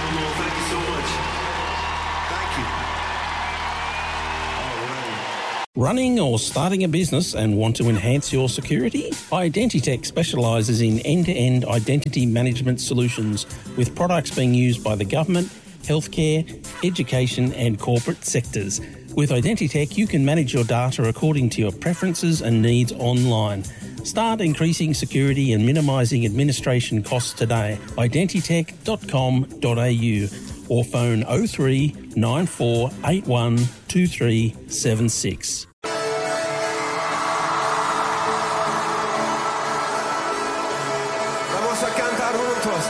Well, thank you so much. Thank you. All right. Running or starting a business and want to enhance your security? Identitech specialises in end-to-end identity management solutions with products being used by the government, healthcare, education and corporate sectors. With Identitech, you can manage your data according to your preferences and needs online. Start increasing security and minimising administration costs today. Identitech.com.au or phone 03 9481 2376.